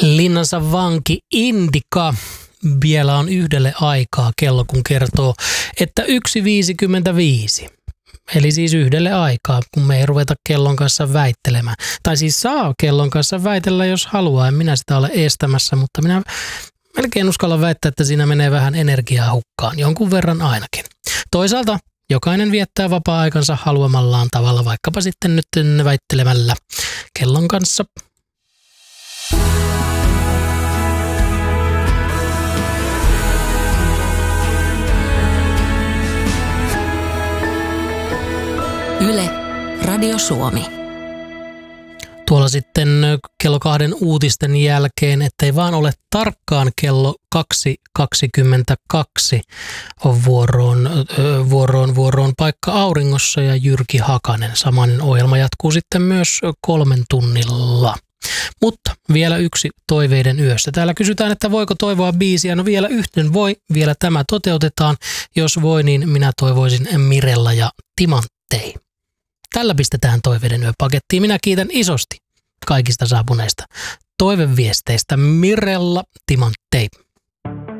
Linnansa vanki Indika vielä on yhdelle aikaa kello, kun kertoo, että 1.55. Eli siis yhdelle aikaa, kun me ei ruveta kellon kanssa väittelemään. Tai siis saa kellon kanssa väitellä, jos haluaa. En minä sitä ole estämässä, mutta minä melkein uskallan väittää, että siinä menee vähän energiaa hukkaan. Jonkun verran ainakin. Toisaalta jokainen viettää vapaa-aikansa haluamallaan tavalla, vaikkapa sitten nyt väittelemällä kellon kanssa. Yle, Radio Suomi. Tuolla sitten kello 2 uutisten jälkeen, ettei vaan ole tarkkaan kello 2.22 on vuoroon paikka auringossa ja Jyrki Hakanen. Samainen ohjelma jatkuu sitten myös 3 tunnilla. Mutta vielä yksi toiveiden yössä. Täällä kysytään, että voiko toivoa biisiä. No vielä yhden voi, vielä tämä toteutetaan. Jos voi, niin minä toivoisin Mirella ja Timanttei. Tällä pistetään toiveiden yöpakettiin. Minä kiitän isosti kaikista saapuneista toiveviesteistä. Mirella, Timanttei.